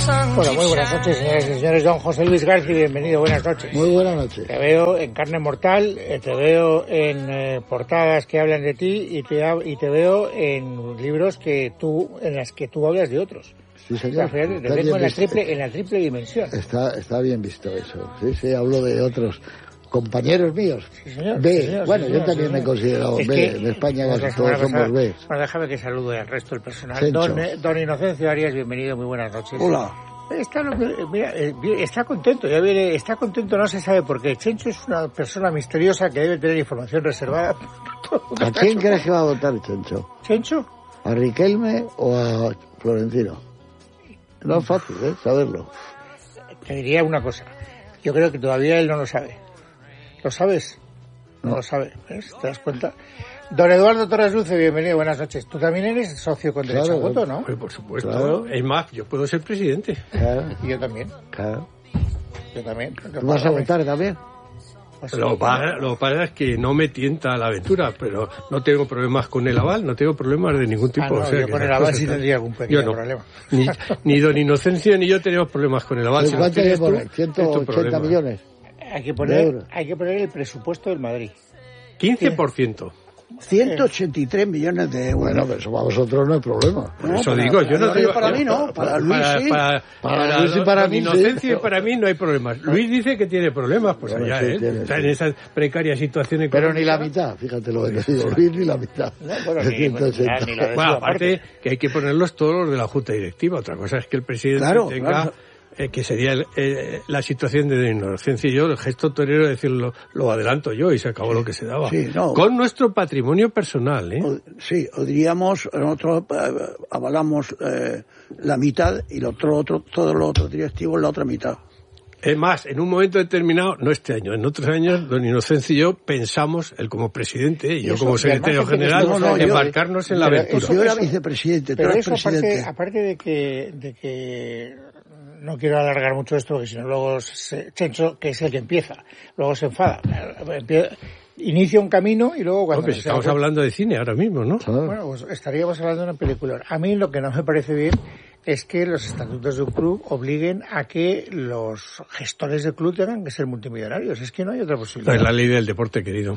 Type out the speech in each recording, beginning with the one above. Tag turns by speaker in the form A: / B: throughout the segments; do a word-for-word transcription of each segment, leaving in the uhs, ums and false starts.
A: Bueno, muy buenas noches, señoras y señores. Don José Luis García, bienvenido, buenas noches.
B: Muy buenas noches.
A: Te veo en Carne Mortal, te veo en eh, portadas que hablan de ti y te, y te veo en libros que tú, en las que tú hablas de otros.
B: Sí, señor.
A: O sea, fíjate, te vengo en la, triple, en la triple dimensión.
B: Está, está bien visto eso. Sí, sí, hablo de otros compañeros míos.
A: Sí, señor.
B: B.
A: Sí, señor,
B: bueno,
A: sí,
B: yo
A: señor,
B: también
A: sí,
B: me he considerado
A: es
B: B.
A: que,
B: En España
A: pues
B: casi todos somos B.
A: Bueno, déjame que salude al resto del personal.
B: Chencho.
A: Don, eh, don Inocencio Arias, bienvenido, muy buenas noches.
B: Hola.
A: Está, mira, está contento, ya viene, está contento, no se sabe por qué. Chencho es una persona misteriosa que debe tener información reservada.
B: ¿A quién crees que va a votar Chencho?
A: ¿Chencho?
B: ¿A Riquelme o a Florentino? No es fácil, ¿eh? Saberlo.
A: Te diría una cosa. Yo creo que todavía él no lo sabe. ¿Lo sabes? No, no lo sabe. ¿Ves? ¿Te das cuenta? Don Eduardo Torres Luce, bienvenido, buenas noches. Tú también eres socio con derecho
B: claro,
A: a voto, ¿no?
C: Pues por supuesto.
B: Claro.
C: Es más, yo puedo ser presidente.
B: Claro.
A: Y yo también.
B: Claro.
A: Yo también.
B: ¿Tú vas a votar también?
A: Pues
C: Lo que pasa, lo que pasa es que no me tienta la aventura, pero no tengo problemas con el aval, no tengo problemas de ningún tipo.
A: Ah, no,
C: o sea,
A: yo
C: que
A: con el aval sí tendría algún pequeño
C: yo no.
A: problema.
C: Ni, ni don Inocencio ni yo tenemos problemas con el aval. Si
B: ¿Cuánto hay que poner?
C: tú,
B: ¿ciento ochenta millones?
A: Hay que poner, hay que poner el presupuesto del Madrid.
C: quince por ciento.
D: ciento ochenta y tres millones de euros.
B: Bueno, pero eso para vosotros no hay problema.
C: Por eso para, digo, yo no tengo...
D: Para mí no, para, para Luis
C: para,
D: sí.
C: Para,
B: para,
C: para
B: Luis y para mí
C: Inocencio
B: sí.
C: y para mí no hay problemas. Luis dice que tiene problemas, pues
B: Bueno,
C: allá
B: sí,
C: él.
B: tiene,
C: Está
B: sí.
C: en esa precaria situación económica.
B: Pero ni la mitad, fíjate lo que te digo, Luis, ni la mitad.
A: No, bueno,
B: de
A: ni-
B: ciento ochenta.
A: ni la de-
C: Bueno,
A: Eso
C: aparte
A: aparte.
C: que hay que ponerlos todos los de la Junta Directiva. Otra cosa es que el presidente
D: Claro,
C: tenga...
D: claro.
C: Eh, que sería el, eh, la situación de Inocencia y yo, el gesto torero de decirlo, lo adelanto yo y se acabó lo que se daba.
D: Sí, no.
C: Con nuestro patrimonio personal, ¿eh?
D: O- sí, o diríamos, nosotros eh, avalamos eh, la mitad y lo otro, otro, todos los otros directivos la otra mitad.
C: Es más, en un momento determinado, no este año, en otros años, don Inocencio y yo pensamos, él como presidente y yo
A: eso,
C: como
A: y
C: secretario
A: además,
C: general,
A: no, no, yo-
C: embarcarnos en la
A: pero
C: aventura.
A: eso-
D: Yo era
A: eso-
D: vicepresidente, tú
A: Pero
D: eres
A: eso aparte,
D: presidente.
A: aparte de que, de que no quiero alargar mucho esto, porque si no luego se, Chencho, que es el que empieza, luego se enfada. Empie- Inicia un camino y luego cuando...
C: No, pues
A: se
C: estamos
A: da cuenta-
C: hablando de cine ahora mismo, ¿no?
A: Bueno, pues estaríamos hablando de una película. A mí lo que no me parece bien es que los estatutos de un club obliguen a que los gestores del club tengan que ser multimillonarios. Es que no hay otra posibilidad.
C: Es la ley del deporte, querido.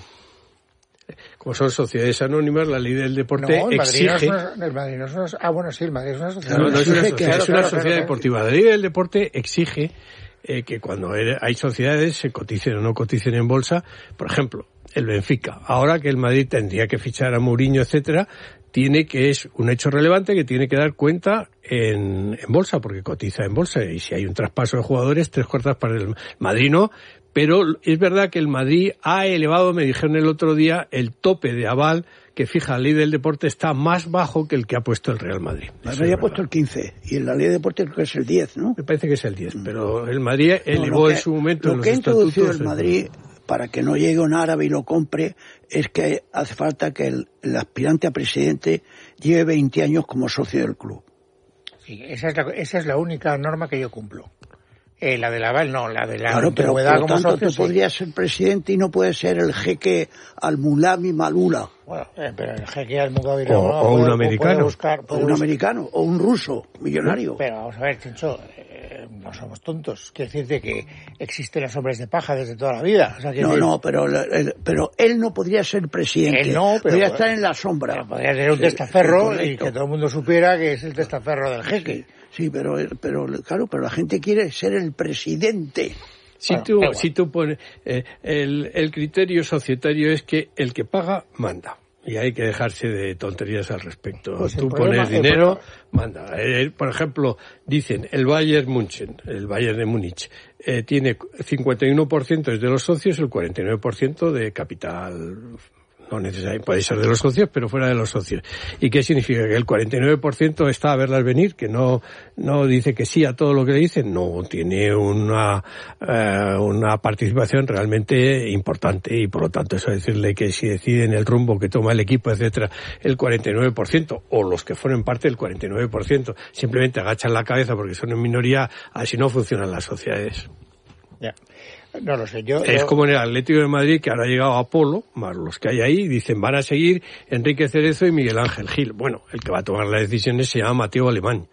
C: Como son sociedades anónimas, la ley del deporte
A: No, el Madrid
C: exige...
A: no es una, el Madrid no es una, ah, bueno, sí, el Madrid es una sociedad.
C: No, no es una
A: Exige
C: sociedad,
A: que-
C: es una
A: claro,
C: sociedad
A: claro,
C: deportiva. La ley del deporte exige eh, que cuando hay sociedades se coticen o no coticen en bolsa. Por ejemplo, el Benfica. Ahora que el Madrid tendría que fichar a Mourinho, etcétera, tiene que es un hecho relevante que tiene que dar cuenta en, en bolsa, porque cotiza en bolsa. Y si hay un traspaso de jugadores, tres cuartas para el Madrid no. Pero es verdad que el Madrid ha elevado, me dijeron el otro día, el tope de aval que fija la ley del deporte está más bajo que el que ha puesto el Real Madrid.
D: Me
C: Eso
D: había
C: es
D: puesto
C: verdad.
D: el quince y en la ley de deporte creo que es el diez, ¿no?
C: Me parece que es el diez, pero el Madrid elevó
D: No, lo que-
C: en su momento
D: Lo
C: en los
D: que ha introducido
C: estatutos...
D: el Madrid para que no llegue un árabe y lo compre es que hace falta que el, el aspirante a presidente lleve veinte años como socio del club.
A: Sí, esa es la, esa es la única norma que yo cumplo. Eh, la del aval no, la de la
D: Claro, pero por
A: antigüedad
D: lo
A: como
D: tanto
A: socio,
D: tú
A: sí.
D: podrías ser presidente y no puedes ser el jeque al-Mulami Malula.
A: Bueno, eh, pero el jeque al Mugabe
C: O- o un americano.
A: buscar,
D: O
A: puede
D: un
A: buscar-
D: americano, o un ruso millonario.
A: Pero vamos a ver, Chencho, eh, no somos tontos. Quiero decirte que existen los hombres de paja desde toda la vida. O sea, quiero
D: No,
A: decir,
D: no, pero, el- pero él no podría ser presidente.
A: Él no, pero-
D: podría estar en la sombra.
A: pero podría tener un
D: Sí,
A: testaferro
D: sí,
A: y
D: correcto.
A: que todo el mundo supiera que es el testaferro del jeque.
D: Sí, pero, pero claro, pero la gente quiere ser el presidente.
C: Si
A: Bueno,
C: tú,
A: da igual.
C: si tú pones... eh, el, el criterio societario es que el que paga, manda. Y hay que dejarse de tonterías al respecto.
A: Pues el
C: tú
A: problema-
C: pones
A: el
C: dinero,
A: problema-
C: manda. Eh, por ejemplo, dicen, el Bayern München, el Bayern de Múnich, eh, tiene cincuenta y uno por ciento es de los socios, el cuarenta y nueve por ciento de capital. No necesariamente, puede ser de los socios, pero fuera de los socios. ¿Y qué significa? Que el cuarenta y nueve por ciento está a verlas venir, que no, no dice que sí a todo lo que le dicen, no, tiene una, eh, una participación realmente importante y por lo tanto eso decirle que si deciden el rumbo que toma el equipo, etcétera, el cuarenta y nueve por ciento, o los que formen parte del cuarenta y nueve por ciento, simplemente agachan la cabeza porque son en minoría, así no funcionan las sociedades.
A: Ya. No lo sé, yo...
C: Es
A: yo-
C: como en el Atlético de Madrid, que ahora ha llegado Apolo, más los que hay ahí, dicen van a seguir Enrique Cerezo y Miguel Ángel Gil. Bueno, el que va a tomar las decisiones se llama Mateo Alemán.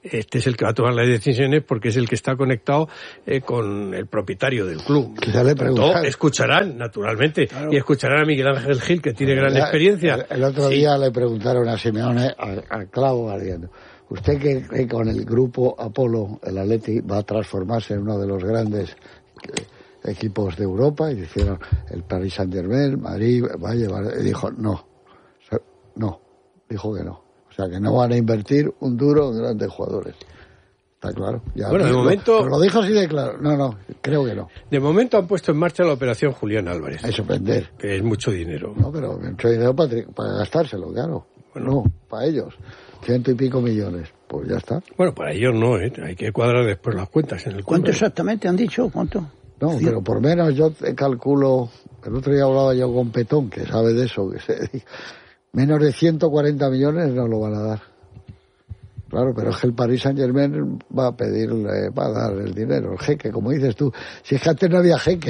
C: este es el que va a tomar las decisiones porque es el que está conectado eh, con el propietario del club.
B: Quizá le preguntan.
C: Escucharán, naturalmente, claro. Y escucharán a Miguel Ángel Gil, que tiene gran
B: ya,
C: experiencia.
B: El, el otro sí. día le preguntaron a Simeone, al, al clavo ardiendo, ¿usted cree que con el grupo Apolo, el Atleti, va a transformarse en uno de los grandes equipos de Europa? Y dijeron, el Paris Saint-Germain, Madrid, va a llevar... Y dijo, no, no, dijo que no. O sea, que no van a invertir un duro en grandes jugadores. Está claro. Ya
C: bueno, de
B: lo,
C: momento...
B: Pero lo dijo así de claro. No, no, creo que no.
C: De momento han puesto en marcha la operación Julián Álvarez.
B: Hay que sorprender.
C: Que es mucho dinero.
B: No, pero mucho dinero para, para gastárselo, claro. Bueno, no, para ellos. Ciento y pico millones. Pues ya está.
C: Bueno, para ellos no, ¿eh? Hay que cuadrar después las cuentas en el
D: ¿Cuánto
C: cuadro.
D: exactamente han dicho? ¿Cuánto?
B: No, ¿Sí? Pero por menos yo te calculo... El otro día hablaba yo con Petón, que sabe de eso, que se... menos de ciento cuarenta millones no lo van a dar. Claro, pero es que el Paris Saint-Germain va a pedir, eh, va a dar el dinero, el jeque, como dices tú. Si es que antes no había jeques.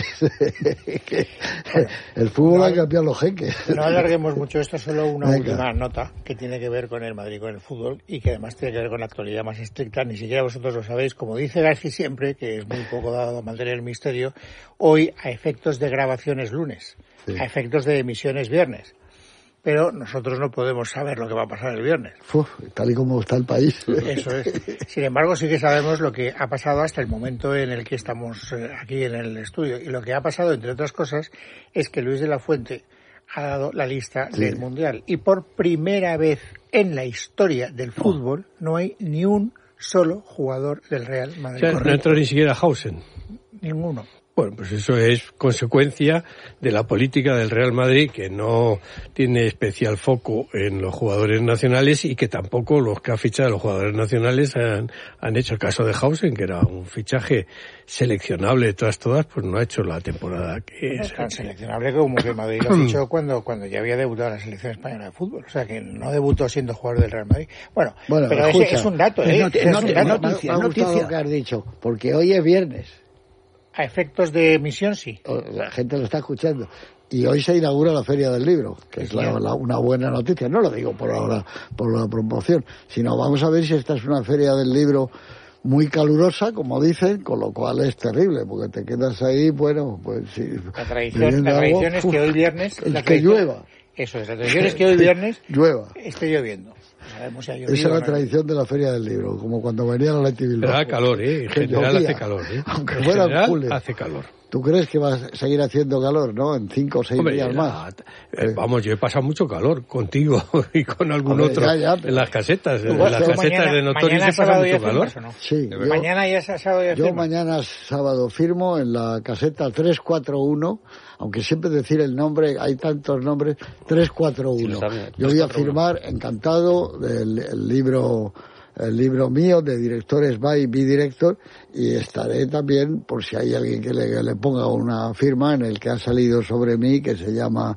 B: Bueno, el fútbol no, ha cambiado los jeques.
A: No alarguemos mucho esto, solo una Venga. última nota que tiene que ver con el Madrid, con el fútbol, y que además tiene que ver con la actualidad más estricta. Ni siquiera vosotros lo sabéis. Como dice García siempre, que es muy poco dado a mantener el misterio, hoy a efectos de grabaciones lunes, sí. a efectos de emisiones viernes. Pero nosotros no podemos saber lo que va a pasar el viernes.
B: Uf, tal y como está el país.
A: Eso es. Sin embargo, sí que sabemos lo que ha pasado hasta el momento en el que estamos aquí en el estudio. Y lo que ha pasado, entre otras cosas, es que Luis de la Fuente ha dado la lista sí. del Mundial. Y por primera vez en la historia del fútbol no hay ni un solo jugador del Real Madrid.
C: O sea, no entró ni siquiera Hausen.
A: Ninguno.
C: Bueno, pues eso es consecuencia de la política del Real Madrid, que no tiene especial foco en los jugadores nacionales y que tampoco los que ha fichado los jugadores nacionales han, han hecho. El caso de Hausen, que era un fichaje seleccionable de todas todas, pues no ha hecho la temporada que
A: es. Tan seleccionable como que Madrid lo fichó cuando, cuando ya había debutado en la selección española de fútbol. O sea, que no debutó siendo jugador del Real Madrid. Bueno, bueno pero ese es un dato, ¿eh?
B: Es
A: no,
B: un dato. Noticia, me ha gustado lo que has dicho, porque hoy es viernes.
A: A efectos de emisión, sí.
B: La gente lo está escuchando. Y hoy se inaugura la Feria del Libro, que es la, la, una buena noticia. No lo digo por ahora, por la promoción, sino vamos a ver si esta es una Feria del Libro muy calurosa, como dicen, con lo cual es terrible, porque te quedas ahí, bueno, pues sí.
A: La tradición, la tradición es que hoy viernes...
B: El que llueva.
A: Eso es, la tradición es que hoy viernes...
B: llueva.
A: Esté lloviendo. Sabemos si ha llovido,
B: esa es la
A: ¿no?
B: tradición de la Feria del Libro, como cuando venía la Atleti Bilbao.
C: Pero da calor, ¿eh? En general hace calor, ¿eh?
B: Aunque
C: en
B: fuera
C: general
B: julio.
C: hace calor.
B: ¿Tú crees que va a seguir haciendo calor, no? En cinco o seis
C: Hombre,
B: días
C: la,
B: más.
C: Eh, vamos, yo he pasado mucho calor contigo y con algún
B: Hombre,
C: otro
B: ya, ya, pero...
C: en las casetas. En
A: ¿Tú,
C: las
A: tú
C: casetas
A: mañana,
C: de Notori se pasa mucho calor.
A: ¿No?
B: Sí. Yo,
A: mañana ya es sábado ya
B: Yo
A: firma.
B: mañana sábado firmo en la caseta tres cuatro uno, aunque siempre decir el nombre, hay tantos nombres, tres cuatro uno. Sí, yo voy a firmar, encantado, del el libro... el libro mío de directores by Bidirector, y estaré también por si hay alguien que le, que le ponga una firma en el que ha salido sobre mí, que se llama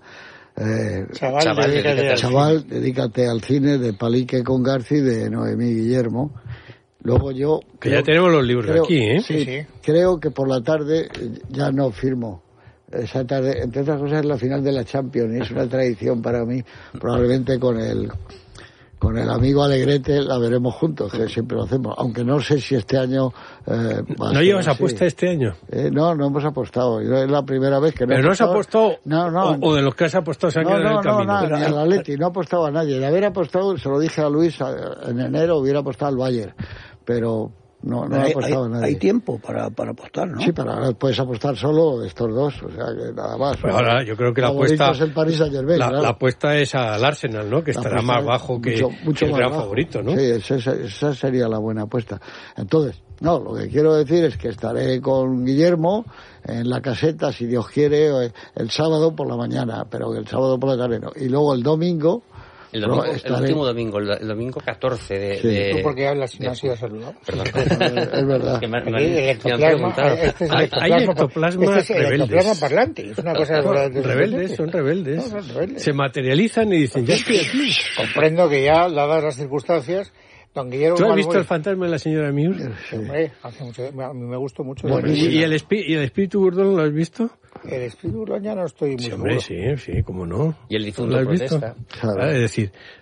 B: eh,
A: Chaval,
B: Chaval,
A: dedícate,
B: dedícate,
A: al
B: Chaval dedícate al cine, de Palique con Garci, de Noemí Guillermo. Luego yo...
C: Que
B: creo,
C: ya tenemos los libros
B: creo,
C: aquí, ¿eh?
B: Sí, sí, creo que por la tarde ya no firmo. Esa tarde, entre otras cosas, es la final de la Champions, y es una tradición para mí, probablemente con el... Con el amigo Alegrete la veremos juntos, que siempre lo hacemos. Aunque no sé si este año... Eh,
C: ¿No llevas apuesta este año?
B: Eh, no, no hemos apostado. Es la primera vez que no
C: ¿Pero no has apostado?
B: No, no.
C: O, o de los que has apostado se han
B: no,
C: quedado
B: no,
C: en el camino.
B: No, no, ni al Atleti. No he apostado a nadie. De haber apostado, se lo dije a Luis en enero, hubiera apostado al Bayern. Pero... No, no
D: hay,
B: ha apostado
D: hay,
B: nadie.
D: Hay tiempo para, para apostar, ¿no?
B: Sí, pero ahora puedes apostar solo estos dos, o sea que nada más.
C: Pues ahora yo creo que la apuesta
B: es el Paris Saint-Germain,
C: la,
B: claro.
C: la apuesta es al Arsenal, ¿no? Que estará más bajo que,
B: mucho, mucho
C: que el
B: más
C: gran
B: bajo.
C: favorito, ¿no?
B: Sí, esa, esa sería la buena apuesta. Entonces, no, lo que quiero decir es que estaré con Guillermo en la caseta, si Dios quiere, el sábado por la mañana, pero el sábado por la tarde no. Y luego el domingo...
E: El, domingo, el último domingo, el, el domingo catorce de...
B: Sí.
E: de
A: ¿Tú por qué hablas si no has sido saludado?
E: Perdón.
B: Es verdad.
E: Que me,
A: me,
E: me,
A: el ectoplasma, este es el
C: hay,
A: ectoplasma,
C: hay ectoplasmas
A: este es el
C: rebeldes.
A: ectoplasma parlante. Es una cosa...
C: No,
A: de,
C: rebeldes, son rebeldes.
A: No, son rebeldes.
C: Se materializan y dicen, ya estoy aquí.
A: Comprendo que ya, dadas las circunstancias... Don Guillermo
C: ¿Tú has
A: Malboy,
C: visto el fantasma de la señora Miur?
A: Sí. Hombre, hace mucho, a mí me gustó mucho.
C: Bueno, ¿y, y, el espi, ¿Y el espíritu burlón lo has visto?
A: El espíritu burlón ya no estoy muy
C: sí, hombre,
A: seguro.
C: Sí, sí, cómo no.
E: Y el difunto protesta.
C: Claro. Ah, es decir,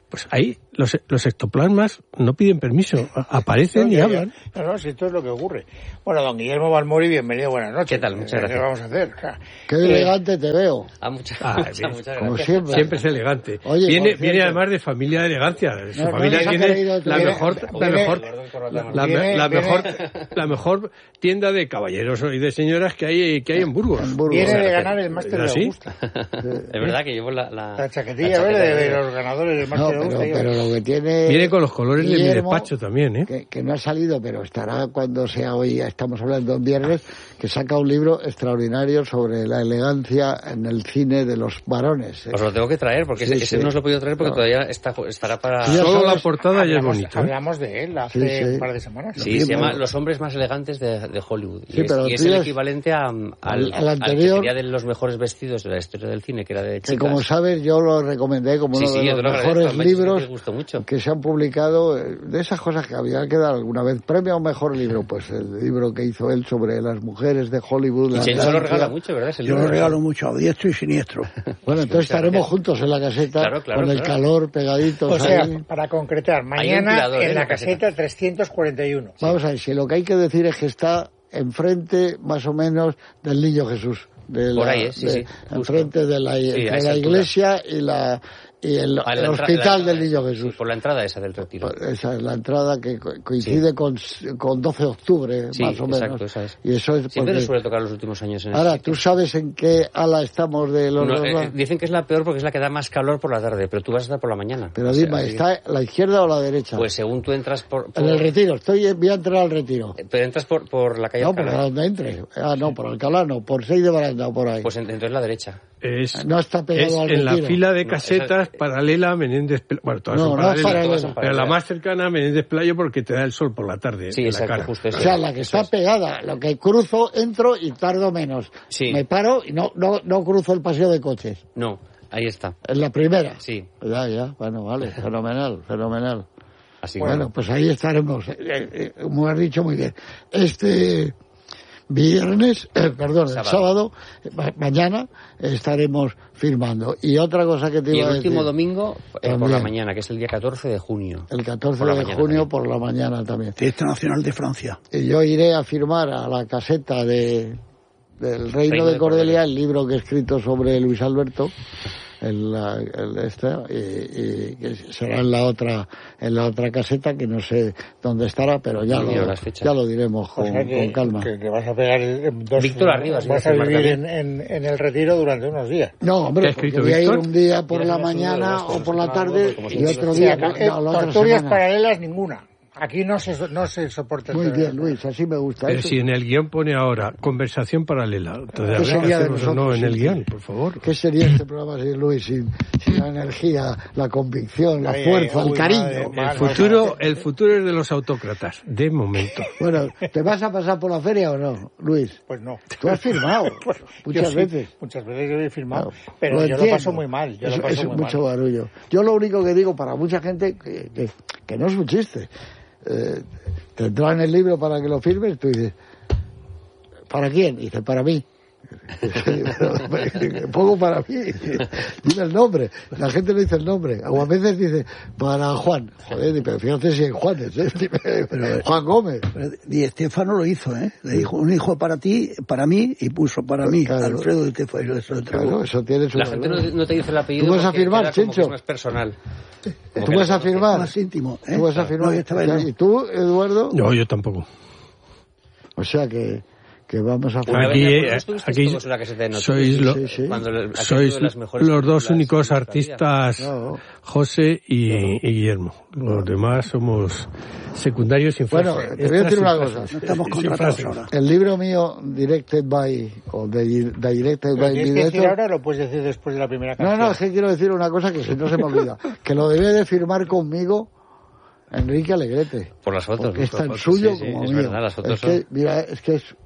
C: Pues ahí los, los ectoplasmas no piden permiso, aparecen
A: no,
C: y
A: ya,
C: hablan.
A: Ya. No, no, si esto es lo que ocurre. Bueno, don Guillermo Balmori, bienvenido, buenas noches.
E: ¿Qué tal? Muchas gracias.
A: ¿Qué vamos a hacer? O sea,
B: Qué
A: eh,
B: elegante te veo.
E: Ah, muchas,
C: Ah,
E: muchas,
C: bien.
E: muchas
B: Como
E: gracias.
B: siempre.
C: Siempre es elegante.
B: Oye,
C: viene,
B: por
C: viene
B: cierto.
C: además de familia de elegancia. Su
B: No, no
C: familia
B: nos ha
C: viene
B: creído tú.
C: la
A: Viene-
C: mejor, la
A: viene-
C: mejor, la,
A: Viene-
C: la
A: viene-
C: mejor, la mejor tienda de caballeros y de señoras que hay, que hay en Burgos.
B: En Burgos.
A: viene de
E: gracias.
A: ganar el máster de
C: ¿Ah, sí?
A: Augusta.
E: Es verdad que llevo la... La,
A: La chaquetilla
E: la chaqueta
A: verde de los ganadores del
B: No,
A: máster de
B: pero,
A: Augusta.
B: pero lo que tiene...
C: Viene con los colores de mi
B: Guillermo,
C: despacho también, ¿eh?
B: Que, que no ha salido, pero estará cuando sea hoy, estamos hablando en viernes, que saca un libro extraordinario sobre la elegancia en el cine de los varones.
E: Os lo tengo que traer, porque
B: Sí,
E: ese, ese
B: sí.
E: no os lo he podido traer porque
B: No.
E: todavía está, estará para...
B: Sí, ya
C: Solo la
B: sabes,
C: portada ya es
A: hablamos,
C: bonito, ¿eh?
A: hablamos de él hace
B: Sí, sí.
A: un par de semanas.
E: Sí, se llama Los hombres más elegantes de, de Hollywood.
B: Sí,
E: y es,
B: pero
E: y es
B: tú
E: el
B: ya-
E: equivalente a, al,
B: al
E: al
B: anterior-
E: que sería de los mejores vestidos de la historia del cine, que era de
B: Que
E: chicas.
B: como sabes, yo lo recomendé como
E: Sí,
B: uno
E: sí,
B: de
E: yo
B: los
E: te lo agradezco,
B: mejores
E: además, es que
B: libros
E: me gustó mucho.
B: que se han publicado, eh, de esas cosas que había que dar alguna vez. Premio a un mejor libro, pues el libro que hizo él sobre las mujeres de Hollywood.
E: Y
B: la
E: Chencho lo
B: elegancia.
E: regala mucho, ¿verdad? Ese
D: Yo
E: libro.
D: lo regalo mucho, a diestro y siniestro.
B: Bueno, entonces
E: Muchas
B: estaremos
E: gracias.
B: juntos en la caseta,
E: Claro, claro,
B: con el
E: claro.
B: calor pegaditos
A: O sea,
B: ahí.
A: para concretar,
E: un
A: mañana
E: tirador, ¿eh?
A: en
E: en
A: la
E: la caseta.
A: caseta trescientos cuarenta y uno.
B: Vamos a ver, si lo que hay que decir es que está enfrente, más o menos, del Niño Jesús. De
E: Por
B: la-
E: ahí es, sí,
B: de-
E: sí, justo.
B: enfrente de la,
E: Sí,
B: entre
E: a esa
B: la
E: altura.
B: iglesia y la y el,
E: Ah,
B: el
E: la entra-
B: hospital
E: la-
B: del Niño
E: sí,
B: Jesús.
E: por la entrada esa del retiro.
B: Esa es la entrada que co- coincide con, con doce de octubre,
E: Sí,
B: más o menos.
E: exacto, esa es.
B: Y eso es
E: Siempre
B: porque...
E: nos suele tocar los últimos años en
B: Ahora,
E: ese
B: ¿tú
E: sitio.
B: sabes en qué ala estamos de los
E: No,
B: dos
E: eh,
B: lados?
E: dicen que es la peor porque es la que da más calor por la tarde, pero tú vas a estar por la mañana.
B: Pero
E: O sea,
B: dime,
E: así que-
B: ¿está a la izquierda o a la derecha?
E: Pues según tú entras por... por-
B: En el retiro, estoy, voy a entrar al retiro.
E: Pero entras por, por la calle
B: No, por
E: Alcalá.
B: donde entre. Ah, no, por Alcalá no, por seis de Baranda o por ahí.
E: Pues en- entonces la derecha.
C: Es,
B: No está pegado
C: es
B: al
C: en la
B: retiro.
C: fila de
E: No,
C: casetas
E: esa-
C: paralela a Menéndez Pelayo. Bueno, todas
B: No,
C: son
B: no es
C: paralelas,
B: paralela.
C: todas son pero la más cercana a Menéndez Pelayo porque te da el sol por la tarde
E: Sí,
C: en la
E: exacto,
C: cara.
E: justo
B: O
E: eso.
B: sea, la que
E: Eso
B: está
E: es.
B: pegada, lo que cruzo, entro y tardo menos.
E: Sí.
B: Me paro y no, no, no cruzo el paseo de coches.
E: No, ahí está.
B: En la primera.
E: Sí.
B: Ya, ya, bueno, vale, fenomenal, fenomenal.
E: Así que
B: Bueno, pues ahí estaremos. Eh, eh, como has dicho muy bien. Este viernes, eh, perdón, el
E: Sábado.
B: sábado, eh, ma- mañana estaremos firmando. Y otra cosa que te
E: Y
B: iba
E: el
B: a decir.
E: último domingo eh, por
B: También.
E: la mañana, que es el día catorce de junio.
B: El catorce
E: Por la
B: de
E: mañana
B: junio
E: también.
B: por la mañana también.
D: Fiesta Nacional de Francia.
B: Y yo iré a firmar a la caseta de del Reino,
E: Reino
B: de,
E: de
B: Cordelia,
E: Cordelia.
B: el libro que he escrito sobre Luis Alberto, el, la- el este, y, y que será en la otra en la otra caseta que no sé dónde estará, pero ya
E: No
B: lo
E: miro las fechas.
B: ya lo diremos
A: O
B: con,
A: sea que,
B: con calma.
A: que, que vas a pegar el, dos,
E: Víctor Arribas,
A: vas a
E: iba a
A: vivir
E: firmar
A: en, en, en el retiro durante unos días.
B: No,
C: ¿Qué
B: hombre,
C: ha
B: porque
C: escrito
B: voy a ir
C: Víctor?
B: un día por
E: Ya
B: la
E: se me ha subido
B: mañana
E: esto,
B: o
E: no
B: por
E: sé
B: la
E: nada,
B: tarde
E: como
B: y
E: siempre.
B: otro
A: Sí,
B: día
A: acá,
B: por-
A: eh,
B: no, la otra
A: torturas
B: semana.
A: paralelas ninguna. Aquí no se, no se soporta.
B: Muy
A: el-
B: bien, Luis, así me gusta.
C: Pero
B: Eso-
C: si en el guión pone ahora conversación paralela, entonces
B: ¿Qué
C: habrá que
B: sería de
C: hacerlo o no
B: nosotros
C: en el
B: sin-
C: guión, por favor.
B: ¿Qué sería este programa sin Luis, sin, sin la energía, la convicción, la
A: Ay,
B: fuerza,
A: ay,
B: el
A: uy,
B: cariño?
A: madre,
C: El
A: mal,
C: futuro,
A: mal.
C: el futuro es de los autócratas, de momento.
B: Bueno, ¿te vas a pasar por la feria o no, Luis?
A: Pues no.
B: Tú has firmado
A: Pues,
B: muchas
A: yo sí,
B: veces.
A: Muchas veces yo he firmado,
B: Claro,
A: pero yo
B: entiendo.
A: lo paso muy mal. Yo
B: es,
A: lo paso
B: es
A: muy
B: mucho
A: mal.
B: barullo. Yo lo único que digo para mucha gente que, que, que no es un chiste. Eh, te traen el libro para que lo firmes, tú dices, ¿para quién? Y dice, para mí. Pongo para mí. Dime el nombre. La gente no dice el nombre. O a veces dice, para Juan. Joder, pero fíjate si hay Juanes, ¿eh? Dime, Juan Gómez.
D: Di Estefano lo hizo, ¿eh? Le dijo un hijo para ti, para mí, y puso para mí.
B: Claro.
D: Alfredo de Estefano, eso lo entregó.
B: Claro, eso tiene su
E: La gente no,
B: valor.
E: no te dice el apellido
B: ¿Tú vas a
E: porque
B: firmar,
E: queda como que
B: Chencho?
E: es más personal. Como
B: ¿Tú
E: que
B: vas
E: la
B: a
E: conoces.
B: firmar?
D: Más íntimo, ¿eh?
B: ¿Tú vas a
D: No,
B: firmar?
D: esta vez no.
B: ¿Y tú, Eduardo?
C: No, yo tampoco.
B: O sea que, que vamos a
E: Una
C: Aquí,
E: vez,
C: eh,
E: ¿no estuviste
C: aquí
E: todos en la caseta de Notre?
C: sois, lo-
B: Sí, sí.
E: Cuando el- aquello
C: sois
E: de las mejores
C: los dos
E: películas
C: únicos
E: de nuestra vida.
C: artistas,
B: No.
C: José y, y Guillermo. Los demás somos secundarios sin
B: Bueno,
C: frase.
B: te voy a decir
C: Extras
B: una
C: sin
B: cosa.
C: frases.
D: No estamos
C: Sin
D: contratados
C: frases.
D: ahora.
B: El libro mío, Directed by, o de, Directed
A: ¿Lo
B: by
A: tienes
B: mi
A: que decir
B: director.
A: ahora o lo puedes decir después de la primera
B: No,
A: canción?
B: no, es que quiero decir una cosa que se- no se me olvida. Que lo debe de firmar conmigo Enrique Alegrete.
E: Por las fotos.
B: Porque
E: ¿no?
B: es tan
E: Por fotos,
B: suyo
E: sí, sí,
B: como
E: es
B: mío.
E: verdad, las fotos
B: es que,
E: son...
B: mira, es que es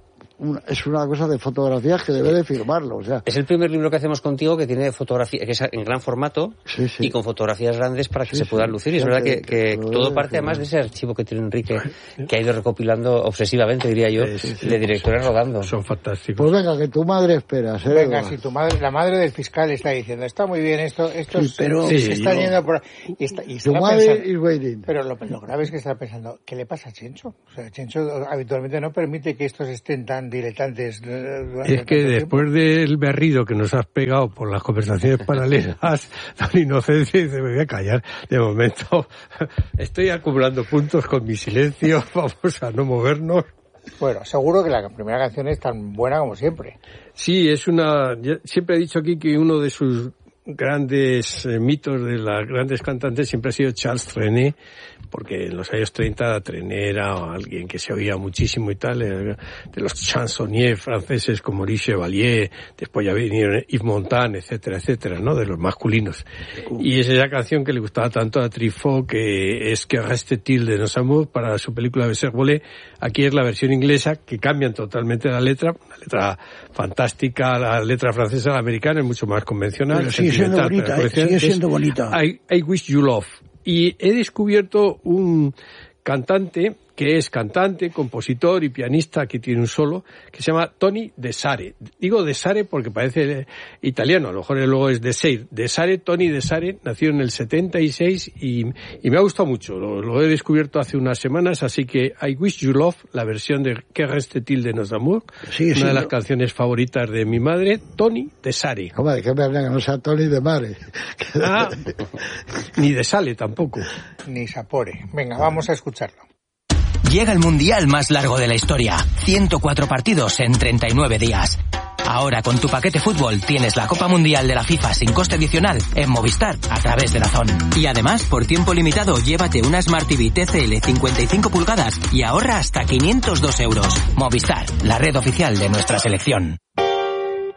B: una, es una cosa de fotografías que debe de firmarlo, o sea.
E: Es el primer libro que hacemos contigo que tiene fotografía, que es en gran formato sí, sí. y con fotografías grandes para que sí, se puedan sí. lucir. Y es verdad que, que todo parte además de ese archivo que tiene Enrique, que ha ido recopilando obsesivamente, diría yo, sí, sí, de directores rodando.
C: Son fantásticos.
B: Pues venga, que tu madre espera. ¿eh?
A: Venga, si tu madre, la madre del fiscal está diciendo, está muy bien esto, esto
B: sí, pero
A: se
B: sí,
A: está
B: yo,
A: yendo por... Y está, y
B: tu madre is waiting.
A: Pero lo, lo grave es que está pensando, ¿qué le pasa a Chencho? O sea, Chencho habitualmente no permite que estos estén tan diletantes.
C: Es que después tiempo. del berrido que nos has pegado por las conversaciones paralelas, don Inocencio dice, me voy a callar de momento. Estoy acumulando puntos con mi silencio, vamos a no movernos.
A: Bueno, seguro que la primera canción es tan buena como siempre.
C: Sí, es una... Siempre he dicho aquí que uno de sus grandes eh, mitos de las grandes cantantes siempre ha sido Charles Trenet, porque en los años treinta Trenet era alguien que se oía muchísimo y tal, eh, de los chansonniers franceses como Maurice Chevalier, después ya vinieron Yves Montand, etcétera, etcétera, ¿no? De los masculinos. Y es esa canción que le gustaba tanto a Truffaut, que es Que reste-t-il de nos amours, para su película Baiser Volé. Aquí es la versión inglesa, que cambian totalmente la letra, una letra fantástica, la letra francesa, la americana es mucho más convencional.
D: Pero sigue siendo bonita, eh, sigue siendo bonita.
C: I, I Wish You Love. Y he descubierto un cantante que es cantante, compositor y pianista, que tiene un solo, que se llama Tony De Sare. Digo De Sare porque parece italiano, a lo mejor luego es De Sare. De Sare, Tony De Sare, nació en el setenta y seis y, y me ha gustado mucho. Lo, lo he descubierto hace unas semanas, así que I Wish You Love, la versión de Que reste-t-il de nos amours,
B: sí,
C: una
B: sí,
C: de las
B: no.
C: canciones favoritas de mi madre, Tony De Sare.
B: Hombre, que verdad que no sea Tony De Mare.
C: Ah, ni De Sale tampoco.
A: Ni Sapore. Venga, vamos a escucharlo.
F: Llega el mundial más largo de la historia. ciento cuatro partidos en treinta y nueve días. Ahora con tu paquete fútbol tienes la Copa Mundial de la FIFA sin coste adicional en Movistar a través de DAZN. Y además, por tiempo limitado, llévate una Smart T V T C L cincuenta y cinco pulgadas y ahorra hasta quinientos dos euros. Movistar, la red oficial de nuestra selección.